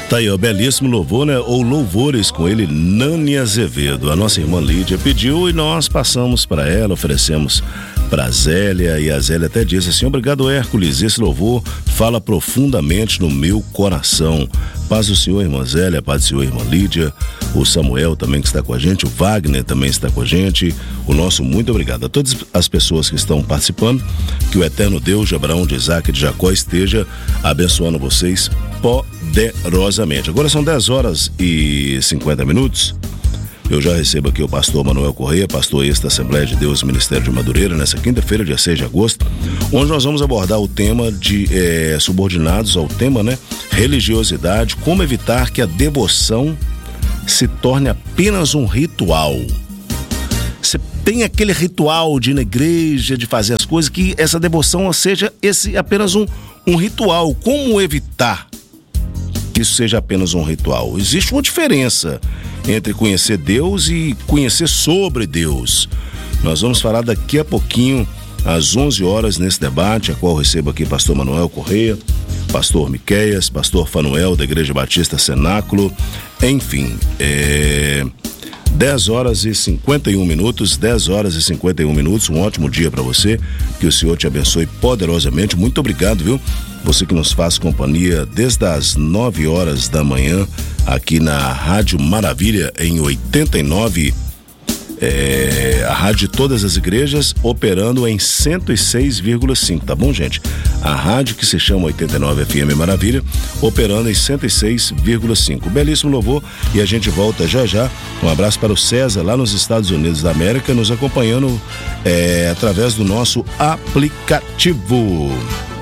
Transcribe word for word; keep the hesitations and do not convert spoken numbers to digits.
Tá aí, ó, belíssimo louvor, né? Ou louvores com ele, Nani Azevedo. A nossa irmã Lídia pediu e nós passamos para ela, oferecemos para Zélia, e a Zélia até disse assim: obrigado, Hércules, esse louvor fala profundamente no meu coração. Paz do Senhor, irmã Zélia, paz do Senhor, irmã Lídia, o Samuel também que está com a gente, o Wagner também está com a gente, o nosso muito obrigado a todas as pessoas que estão participando, que o eterno Deus de Abraão, de Isaac e de Jacó esteja abençoando vocês poderosamente. Agora são dez horas e cinquenta minutos. Eu já recebo aqui o pastor Manuel Correia, pastor ex da Assembleia de Deus, Ministério de Madureira, nessa quinta-feira, dia seis de agosto, onde nós vamos abordar o tema de é, subordinados ao tema, né? Religiosidade, como evitar que a devoção se torne apenas um ritual. Você tem aquele ritual de ir na igreja, de fazer as coisas, que essa devoção seja esse apenas um, um ritual. Como evitar que isso seja apenas um ritual? Existe uma diferença entre conhecer Deus e conhecer sobre Deus. Nós vamos falar daqui a pouquinho, às onze horas, nesse debate, a qual eu recebo aqui pastor Manuel Correia, pastor Miqueias, pastor Fanuel, da Igreja Batista Cenáculo, enfim, é... dez horas e cinquenta e um minutos, dez horas e cinquenta e um minutos, um ótimo dia para você, que o Senhor te abençoe poderosamente. Muito obrigado, viu? Você que nos faz companhia desde as nove horas da manhã, aqui na Rádio Maravilha, em oitenta e nove, é, a rádio de todas as igrejas, operando em cento e seis vírgula cinco, tá bom, gente? A rádio que se chama oitenta e nove F M Maravilha, operando em cento e seis vírgula cinco. Belíssimo louvor, e a gente volta já já. Um abraço para o César, lá nos Estados Unidos da América, nos acompanhando é, através do nosso aplicativo.